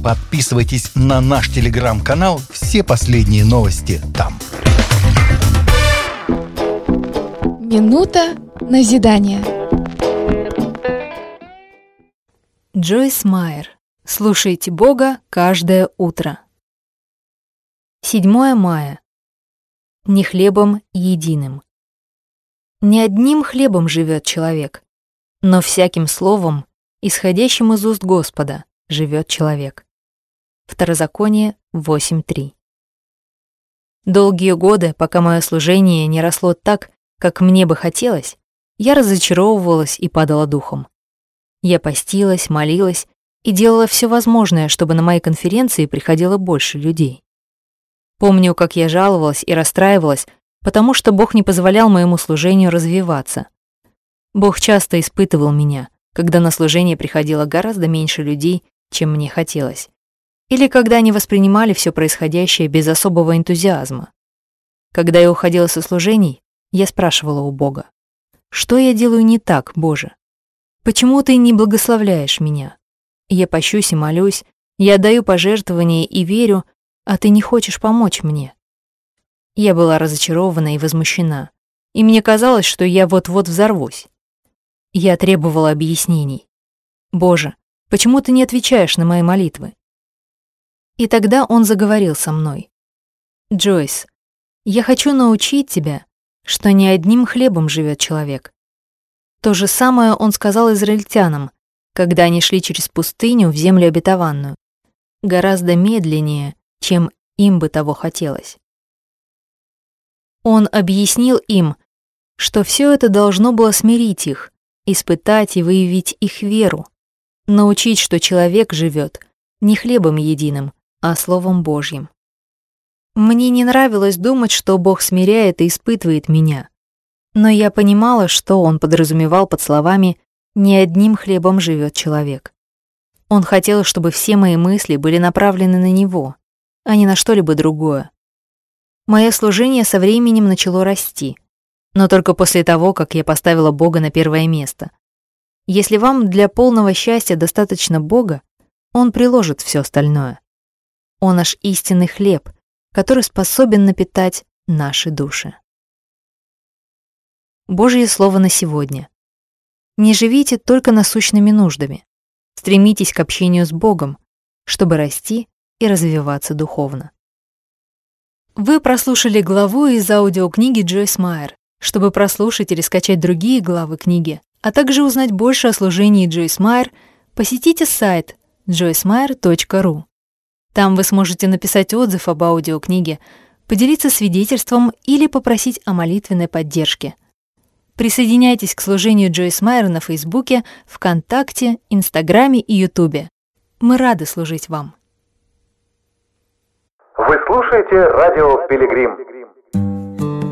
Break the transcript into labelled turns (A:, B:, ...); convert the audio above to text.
A: Подписывайтесь на наш телеграм-канал, все последние новости там.
B: Минута назидания.
C: Джойс Майер. Слушайте Бога каждое утро. 7 мая. Не хлебом единым. Не одним хлебом живет человек, но всяким словом, исходящим из уст Господа, живет человек. Второзаконие 8:3. Долгие годы, пока мое служение не росло так, как мне бы хотелось, я разочаровывалась и падала духом. Я постилась, молилась и делала все возможное, чтобы на мои конференции приходило больше людей. Помню, как я жаловалась и расстраивалась, потому что Бог не позволял моему служению развиваться. Бог часто испытывал меня, когда на служение приходило гораздо меньше людей, чем мне хотелось, или когда они воспринимали все происходящее без особого энтузиазма. Когда я уходила со служений, я спрашивала у Бога: «Что я делаю не так, Боже? Почему ты не благословляешь меня? Я пощусь и молюсь, я отдаю пожертвования и верю, а ты не хочешь помочь мне». Я была разочарована и возмущена, и мне казалось, что я вот-вот взорвусь. Я требовала объяснений. «Боже, почему ты не отвечаешь на мои молитвы?» И тогда он заговорил со мной. «Джойс, я хочу научить тебя, что не одним хлебом живет человек». То же самое он сказал израильтянам, когда они шли через пустыню в землю обетованную, гораздо медленнее, чем им бы того хотелось. Он объяснил им, что все это должно было смирить их, испытать и выявить их веру, научить, что человек живет не хлебом единым, а Словом Божьим. Мне не нравилось думать, что Бог смиряет и испытывает меня, но я понимала, что он подразумевал под словами «не одним хлебом живет человек». Он хотел, чтобы все мои мысли были направлены на него, а не на что-либо другое. Мое служение со временем начало расти, но только после того, как я поставила Бога на первое место. Если вам для полного счастья достаточно Бога, Он приложит все остальное. Он наш истинный хлеб, который способен напитать наши души. Божье слово на сегодня. Не живите только насущными нуждами. Стремитесь к общению с Богом, чтобы расти и развиваться духовно. Вы прослушали главу из аудиокниги Джойс Майер. Чтобы прослушать или скачать другие главы книги, а также узнать больше о служении Джойс Майер, посетите сайт joycemeyer.ru. Там вы сможете написать отзыв об аудиокниге, поделиться свидетельством или попросить о молитвенной поддержке. Присоединяйтесь к служению Джойс Майер на Фейсбуке, ВКонтакте, Инстаграме и Ютубе. Мы рады служить вам.
D: Вы слушаете радио «Пилигрим».